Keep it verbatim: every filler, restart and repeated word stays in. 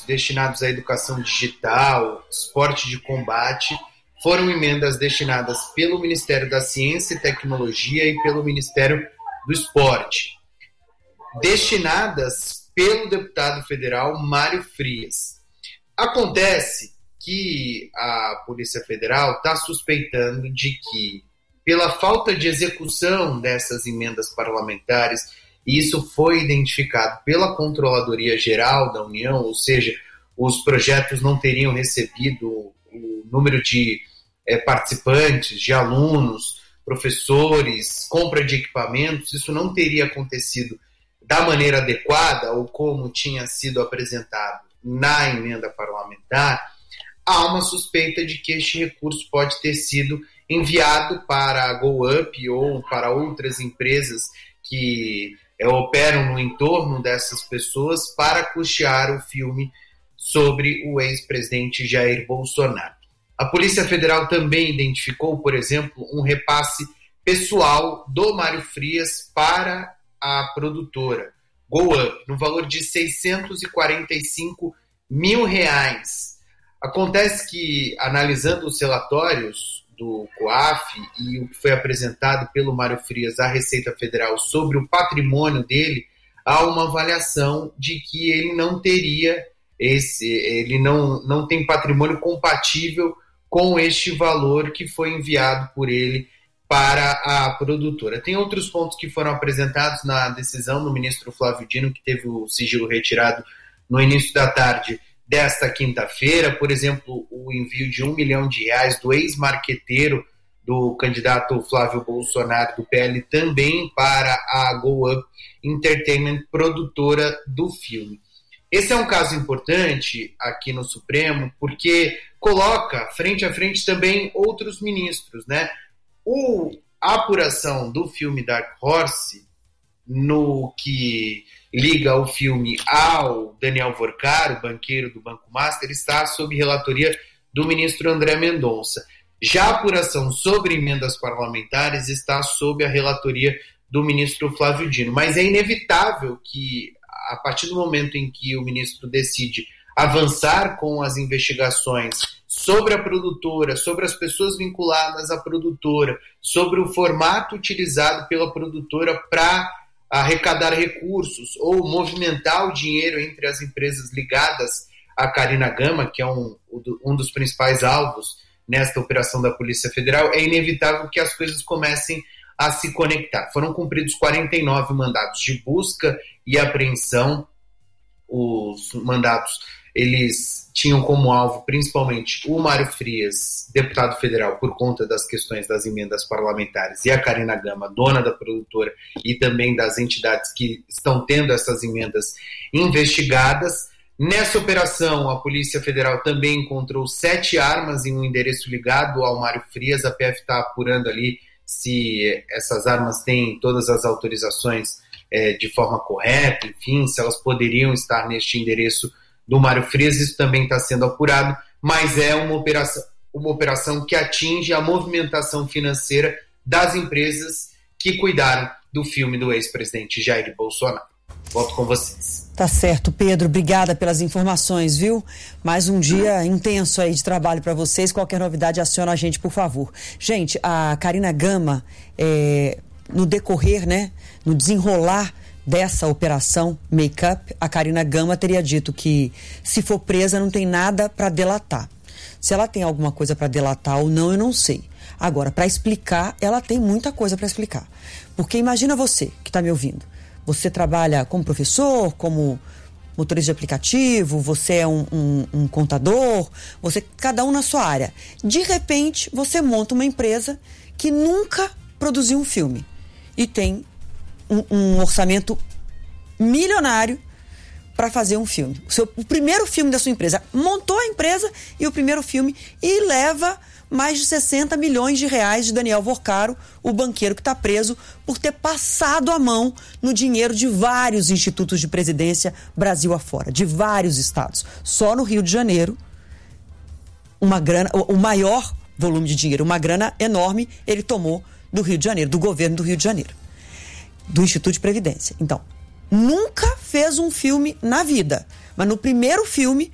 destinados à educação digital, esporte de combate, foram emendas destinadas pelo Ministério da Ciência e Tecnologia e pelo Ministério do Esporte, destinadas pelo deputado federal Mário Frias. Acontece que a Polícia Federal está suspeitando de que, pela falta de execução dessas emendas parlamentares, e isso foi identificado pela Controladoria Geral da União, ou seja, os projetos não teriam recebido o número de é, participantes, de alunos, professores, compra de equipamentos, isso não teria acontecido da maneira adequada ou como tinha sido apresentado na emenda parlamentar. Há uma suspeita de que este recurso pode ter sido enviado para a GoUp ou para outras empresas que é, operam no entorno dessas pessoas para custear o filme sobre o ex-presidente Jair Bolsonaro. A Polícia Federal também identificou, por exemplo, um repasse pessoal do Mário Frias para a produtora GoUp, no valor de seiscentos e quarenta e cinco mil reais. Acontece que, analisando os relatórios do COAF e o que foi apresentado pelo Mário Frias à Receita Federal sobre o patrimônio dele, há uma avaliação de que ele não teria esse, ele não, não tem patrimônio compatível com este valor que foi enviado por ele para a produtora. Tem outros pontos que foram apresentados na decisão do ministro Flávio Dino, que teve o sigilo retirado no início da tarde desta quinta-feira, por exemplo, o envio de um milhão de reais do ex-marqueteiro do candidato Flávio Bolsonaro do P L também para a GoUp Entertainment, produtora do filme. Esse é um caso importante aqui no Supremo, porque coloca frente a frente também outros ministros, né? O, a apuração do filme Dark Horse, no que liga o filme ao Daniel Vorcaro, banqueiro do Banco Master, está sob relatoria do ministro André Mendonça. Já a apuração sobre emendas parlamentares está sob a relatoria do ministro Flávio Dino. Mas é inevitável que, a partir do momento em que o ministro decide avançar com as investigações sobre a produtora, sobre as pessoas vinculadas à produtora, sobre o formato utilizado pela produtora para arrecadar recursos ou movimentar o dinheiro entre as empresas ligadas à Carina Gama, que é um, um dos principais alvos nesta operação da Polícia Federal, é inevitável que as coisas comecem a se conectar. Foram cumpridos quarenta e nove mandados de busca e apreensão. Os mandatos, eles tinham como alvo principalmente o Mário Frias, deputado federal, por conta das questões das emendas parlamentares, e a Carina Gama, dona da produtora, e também das entidades que estão tendo essas emendas investigadas. Nessa operação, a Polícia Federal também encontrou sete armas em um endereço ligado ao Mário Frias. A P F está apurando ali se essas armas têm todas as autorizações é, de forma correta, enfim, se elas poderiam estar neste endereço do Mário Frias. Isso também está sendo apurado, mas é uma operação, uma operação que atinge a movimentação financeira das empresas que cuidaram do filme do ex-presidente Jair Bolsonaro. Volto com vocês. Tá certo, Pedro. Obrigada pelas informações, viu? Mais um dia intenso aí de trabalho para vocês. Qualquer novidade, aciona a gente, por favor. Gente, a Carina Gama, é, no decorrer, né, no desenrolar dessa operação Make-up, a Carina Gama teria dito que, se for presa, não tem nada para delatar. Se ela tem alguma coisa para delatar ou não, eu não sei. Agora, para explicar, ela tem muita coisa para explicar. Porque imagina você que está me ouvindo. Você trabalha como professor, como motorista de aplicativo, você é um, um, um contador, você, cada um na sua área. De repente, você monta uma empresa que nunca produziu um filme e tem um, um orçamento milionário para fazer um filme. O, seu, o primeiro filme da sua empresa. Montou a empresa e o primeiro filme e leva mais de sessenta milhões de reais de Daniel Vorcaro, o banqueiro que está preso por ter passado a mão no dinheiro de vários institutos de presidência Brasil afora, de vários estados. Só no Rio de Janeiro, uma grana, o maior volume de dinheiro, uma grana enorme, ele tomou do Rio de Janeiro, do governo do Rio de Janeiro, do Instituto de Previdência. Então, nunca fez um filme na vida, mas no primeiro filme